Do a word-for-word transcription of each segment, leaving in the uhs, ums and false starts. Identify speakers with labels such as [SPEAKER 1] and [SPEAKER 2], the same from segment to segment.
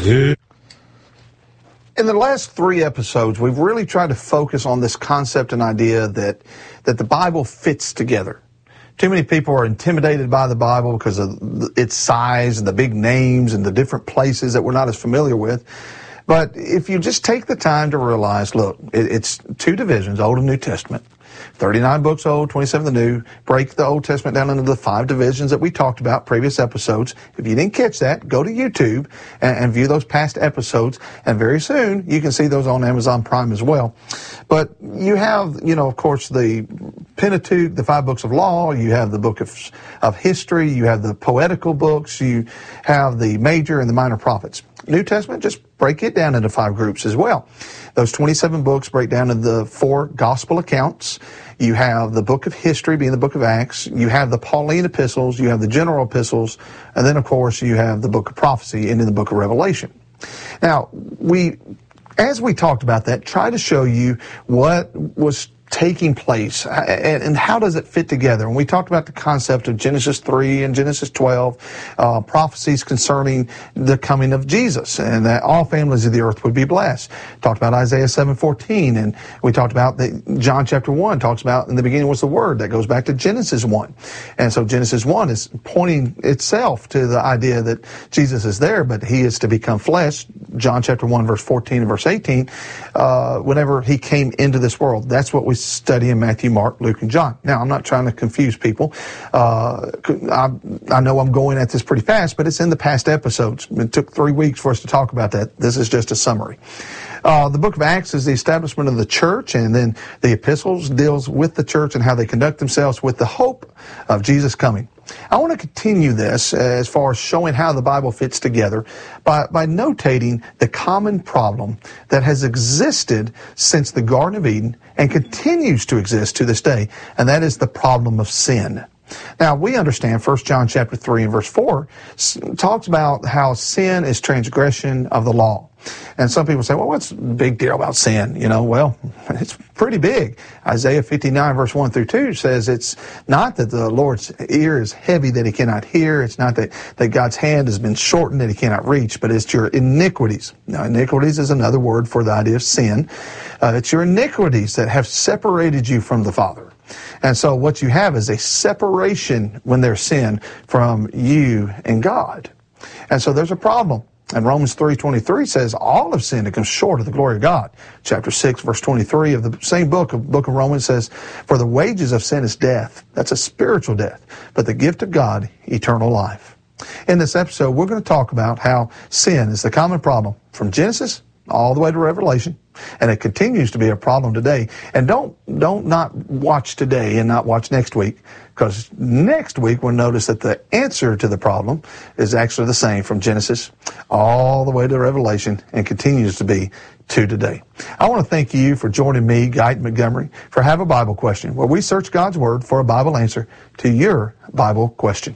[SPEAKER 1] In the last three episodes, we've really tried to focus on this concept and idea that, that the Bible fits together. Too many people are intimidated by the Bible because of its size and the big names and the different places that we're not as familiar with. But if you just take the time to realize, look, it's two divisions, Old and New Testament. thirty-nine books old, twenty-seven the new. Break the Old Testament down into the five divisions that we talked about previous episodes. If you didn't catch that, go to YouTube and, and view those past episodes. And very soon, you can see those on Amazon Prime as well. But you have, you know, of course, the Pentateuch, the five books of law. You have the book of, of history. You have the poetical books. You have the major and the minor prophets. New Testament, just break it down into five groups as well. Those twenty-seven books break down into the four gospel accounts. You have the book of history being the book of Acts. You have the Pauline epistles. You have the general epistles. And then, of course, you have the book of prophecy and in the book of Revelation. Now, we, as we talked about that, try to show you what was taking place and, and how does it fit together. And we talked about the concept of Genesis three and Genesis twelve, uh, prophecies concerning the coming of Jesus and that all families of the earth would be blessed. Talked about Isaiah seven fourteen, and we talked about that John chapter one talks about in the beginning was the Word. That goes back to Genesis one. And so Genesis one is pointing itself to the idea that Jesus is there, but he is to become flesh. John chapter one verse fourteen and verse eighteen, uh, whenever he came into this world. That's what we study in Matthew, Mark, Luke, and John. Now, I'm not trying to confuse people. Uh, I, I know I'm going at this pretty fast, but it's in the past episodes. It took three weeks for us to talk about that. This is just a summary. Uh, the book of Acts is the establishment of the church, and then the epistles deals with the church and how they conduct themselves with the hope of Jesus coming. I want to continue this as far as showing how the Bible fits together by, by notating the common problem that has existed since the Garden of Eden and continues to exist to this day, and that is the problem of sin. Now, we understand First John chapter three and verse four talks about how sin is transgression of the law. And some people say, well, what's the big deal about sin? You know, well, it's pretty big. Isaiah fifty-nine verse one through two says it's not that the Lord's ear is heavy that he cannot hear. It's not that, that God's hand has been shortened that he cannot reach, but it's your iniquities. Now, iniquities is another word for the idea of sin. Uh, it's your iniquities that have separated you from the Father. And so what you have is a separation when there's sin from you and God. And so there's a problem. And Romans three twenty-three says all have sinned and come short of the glory of God. Chapter six verse twenty-three of the same book of book of Romans says, for the wages of sin is death. That's a spiritual death. But the gift of God, eternal life. In this episode, we're going to talk about how sin is the common problem from Genesis all the way to Revelation. And it continues to be a problem today. And don't don't not watch today and not watch next week, because next week we'll notice that the answer to the problem is actually the same from Genesis all the way to Revelation and continues to be to today. I want to thank you for joining me, Guyton Montgomery, for Have a Bible Question, where we search God's Word for a Bible answer to your Bible question.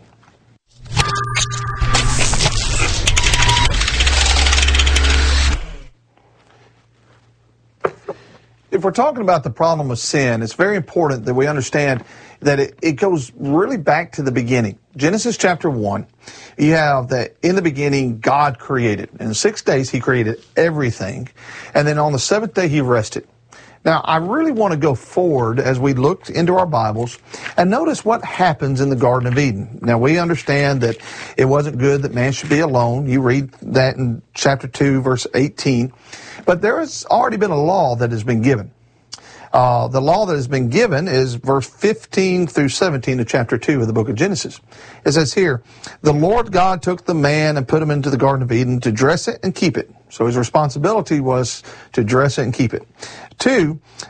[SPEAKER 1] If we're talking about the problem of sin, it's very important that we understand that it, it goes really back to the beginning. Genesis chapter one, you have that in the beginning, God created. In six days, he created everything. And then on the seventh day, he rested. Now, I really want to go forward as we look into our Bibles and notice what happens in the Garden of Eden. Now, we understand that it wasn't good that man should be alone. You read that in chapter two, verse eighteen. But there has already been a law that has been given. Uh, the law that has been given is verse fifteen through seventeen of chapter two of the book of Genesis. It says here, the Lord God took the man and put him into the Garden of Eden to dress it and keep it. So his responsibility was to dress it and keep it. Two,